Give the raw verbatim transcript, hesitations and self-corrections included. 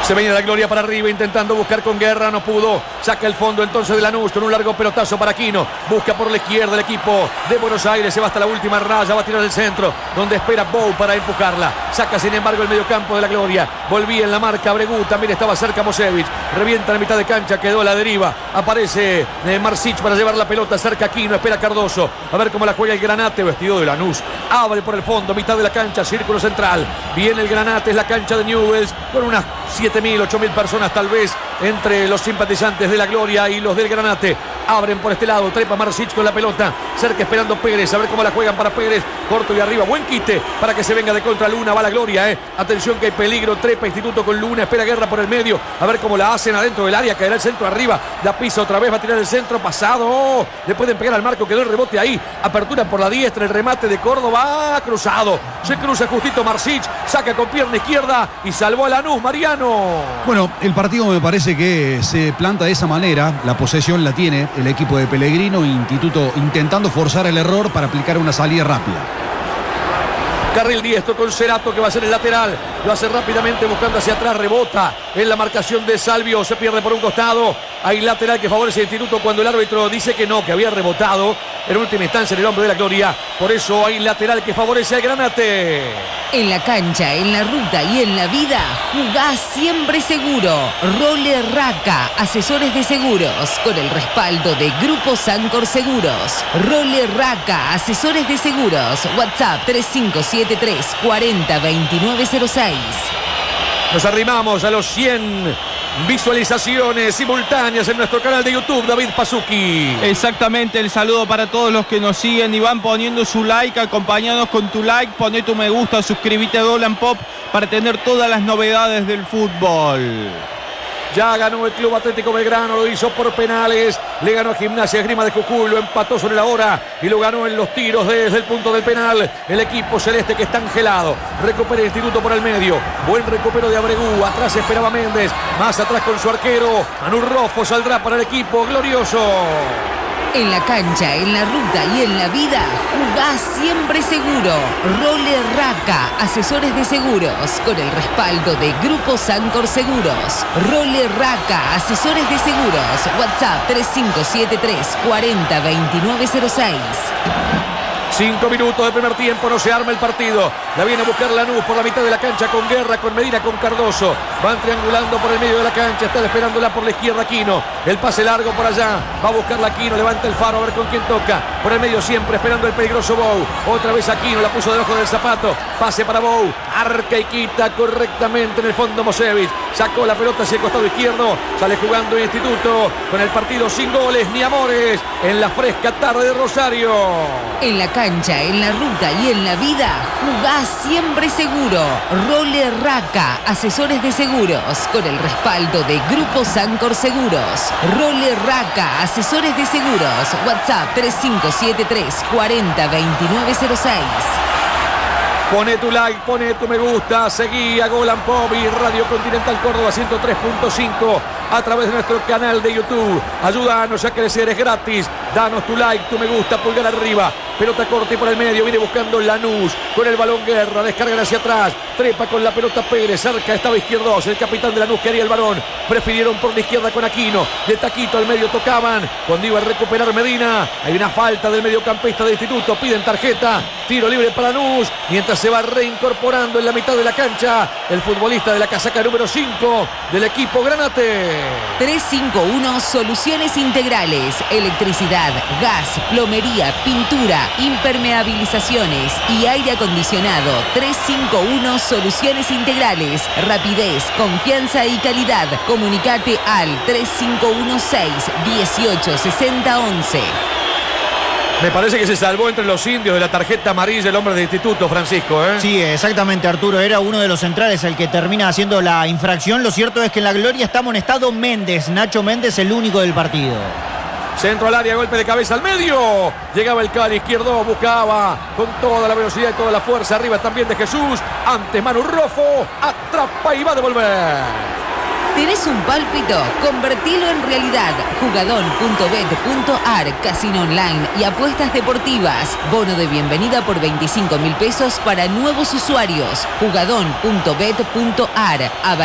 Se viene la Gloria para arriba intentando buscar con Guerra, no pudo. Saca el fondo entonces de Lanús con un largo pelotazo para Aquino. Busca por la izquierda el equipo de Buenos Aires. Se va hasta la última raya, va a tirar el centro donde espera Bou para empujarla. Saca sin embargo el mediocampo de la Gloria. Volvía en la marca Bregú, también estaba cerca Mosevich. Revienta la mitad de cancha, quedó a la deriva. Aparece eh, Marsic para llevar la pelota cerca Aquino. Espera Cardoso. A ver cómo la juega el Granate vestido de Lanús. Abre por el fondo, mitad de la cancha, círculo central. Viene el Granate, es la cancha de Newell's con unas siete mil, ocho mil personas tal vez entre los simpatizantes de la Gloria y los del Granate. Abren por este lado, trepa Marsic con la pelota, cerca esperando Pérez, a ver cómo la juegan para Pérez, corto y arriba, buen quite para que se venga de contra Luna, va la Gloria, eh. Atención que hay peligro, trepa Instituto con Luna, espera Guerra por el medio, a ver cómo la hacen adentro del área, caerá el centro arriba, la pisa otra vez, va a tirar el centro, pasado, oh, le pueden pegar al marco, quedó el rebote ahí, apertura por la diestra, el remate de Córdoba, cruzado, se cruza justito Marsic, saca con pierna izquierda y salvó a Lanús, Mariano. Bueno, el partido me parece que se planta de esa manera, la posesión la tiene el equipo de Pellegrino, Instituto intentando forzar el error para aplicar una salida rápida. Carril diestro con Cerato que va a ser el lateral, lo hace rápidamente buscando hacia atrás, rebota en la marcación de Salvio, se pierde por un costado, hay lateral que favorece el Instituto cuando el árbitro dice que no, que había rebotado en última instancia en el hombre de la Gloria, por eso hay lateral que favorece al Granate. En la cancha, en la ruta y en la vida, jugá siempre seguro. Role Raca, asesores de seguros, con el respaldo de Grupo Sancor Seguros. Role Raca, asesores de seguros. WhatsApp tres cinco siete tres, cuatro cero, dos nueve cero seis. Nos arrimamos a los cien visualizaciones simultáneas en nuestro canal de YouTube, David Pasuki. Exactamente, el saludo para todos los que nos siguen y van poniendo su like, acompañados con tu like, poné tu me gusta, suscríbete a Golan Pop para tener todas las novedades del fútbol. Ya ganó el Club Atlético Belgrano, lo hizo por penales, le ganó a Gimnasia Esgrima de Jujuy, lo empató sobre la hora y lo ganó en los tiros desde el punto del penal. El equipo celeste que está angelado, recupera el Instituto por el medio, buen recupero de Abregú, atrás esperaba Méndez, más atrás con su arquero, Manu Rofo saldrá para el equipo glorioso. En la cancha, en la ruta y en la vida, jugá siempre seguro. Role Raca, asesores de seguros, con el respaldo de Grupo Sancor Seguros. Role Raca, asesores de seguros. WhatsApp tres cinco siete tres, cuatro cero, dos nueve cero seis. Cinco minutos de primer tiempo, no se arma el partido. La viene a buscar Lanús por la mitad de la cancha con Guerra, con Medina, con Cardoso. Van triangulando por el medio de la cancha, está esperándola por la izquierda Aquino. El pase largo por allá, va a buscarla Aquino, levanta el faro a ver con quién toca. Por el medio siempre esperando el peligroso Bou. Otra vez Aquino, la puso debajo del zapato. Pase para Bou, arca y quita correctamente en el fondo Mosevich. Sacó la pelota hacia el costado izquierdo, sale jugando el Instituto con el partido sin goles ni amores en la fresca tarde de Rosario. En la cancha, en la ruta y en la vida, jugá siempre seguro. Role Raca, asesores de seguros, con el respaldo de Grupo Sancor Seguros. Role Raca, asesores de seguros. WhatsApp tres cinco siete tres, cuatro cero, dos nueve cero seis. Pone tu like, pone tu me gusta, seguí a Golan Pop y Radio Continental Córdoba ciento tres punto cinco a través de nuestro canal de YouTube. Ayúdanos a crecer, es gratis. Danos tu like, tu me gusta, pulgar arriba. Pelota corta y por el medio, viene buscando Lanús con el balón Guerra, descargan hacia atrás, trepa con la pelota Pérez, cerca estaba Izquierdos, el capitán de Lanús quería el balón, prefirieron por la izquierda con Aquino, de taquito al medio tocaban, cuando iba a recuperar Medina, hay una falta del mediocampista de Instituto, piden tarjeta, tiro libre para Lanús, mientras se va reincorporando en la mitad de la cancha, el futbolista de la casaca número cinco del equipo Granate. tres cinco uno Soluciones Integrales, electricidad, gas, plomería, pintura, impermeabilizaciones y aire acondicionado. tres cinco uno Soluciones Integrales, rapidez, confianza y calidad. Comunicate al tres cinco uno seis, dieciocho sesenta once. Me parece que se salvó entre los indios de la tarjeta amarilla el hombre de Instituto, Francisco, ¿eh? Sí, exactamente, Arturo. Era uno de los centrales el que termina haciendo la infracción. Lo cierto es que en la Gloria está amonestado Méndez. Nacho Méndez, el único del partido. Centro al área, golpe de cabeza al medio. Llegaba el Cali izquierdo, buscaba con toda la velocidad y toda la fuerza. Arriba también de Jesús. Antes Manu Rofo. Atrapa y va a devolver. ¿Tenés un pálpito? Convertilo en realidad. Jugadón punto bet punto ar, casino online y apuestas deportivas. Bono de bienvenida por veinticinco mil pesos para nuevos usuarios. Jugadón punto bet punto ar.